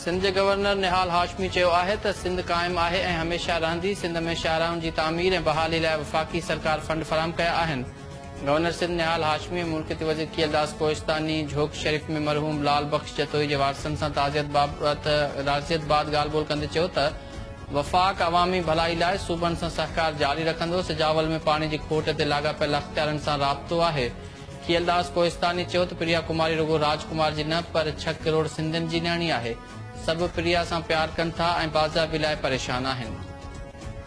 सिंध जे governor निहाल हाशमी चयो आहे त सिंध क़ाइमु आहे ऐं हमेशह रहंदी। सिंध में शाहराहुनि जी तामीर ऐं बहाली लाइ वफ़ाक़ी सरकार फंड फराहम कया आहिनि। गवर्नर सिंध निहाल हाशमी मुल्कियती वज़ीर कीलदास कोहिस्तानी झोक शरीफ़ में मरहूम लाल बख्श जतोई जे वारसनि सां ताज़ियत बाद ॻाल्हि ॿोल कंदे चयो त वफ़ाक़ अवामी भलाई लाइ सूबनि सां सहकार जारी रखंदो। सिजावल में पाणी जी खोट ते लाॻापियल अख़्तियारनि सां राब्तो आहे। कीलदास कोहिस्तानी चयो त प्रिया कुमारी रुगो राजकुमार जी न पर 6 करोड़ सिंधियुनि जी न्याणी आहे। सभु प्रिया सां प्यार कनि था ऐं बाज़ाबी लाइ परेशान आहिनि।